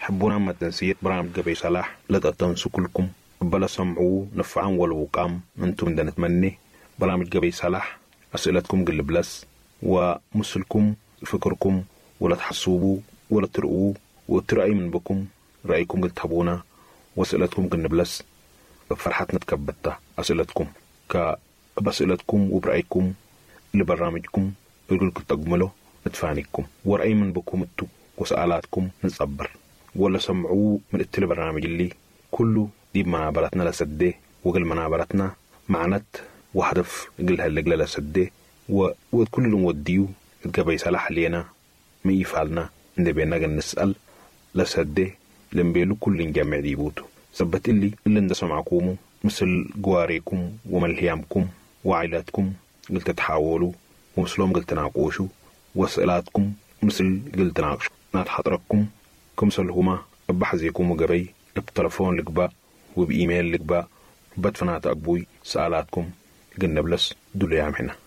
حبونا ما تنسيت برامج جبي صلاح لا تنسوا كلكم بلا سمعوا نفعا والوقام أنتم دا نتمنى برامج جبي صلاح أسئلتكم قل بلس ومسلكم فكركم ولا تحسوبوا ولا ترؤوا وترأي من بكم رأيكم قل تحبونا وأسئلتكم قل بلس فرحتنا تكبتها أسئلتكم بأسئلتكم وبرأيكم لبرامجكم يقول لكم تقملوا ندفعنيكم ورأي من بكم انتو وسؤالاتكم نصبر ولا سمعوا من التلبرنامج اللي كله دي منابرتنا لسده وقل منابرتنا معنات وهدف قلها اللي قلها لسده وكل نوديو الجبي صلاح لينا ما يفعلنا نبينا نسأل لسده لنبيلو كل جامع ديبوتو ثبت اللي ندسوا معكم مثل جواريكم وملهيامكم وعائلاتكم قلت تحاولوا ومثلهم قلت تناقشوا وسئلاتكم مثل قلت تناقشوا نتحضركم كمثل هما بحزيكم وجبي بتلفون لقباء وبإيميل لقباء بدفنات أقبوي سؤالاتكم قلنا بلس دول يا عمنا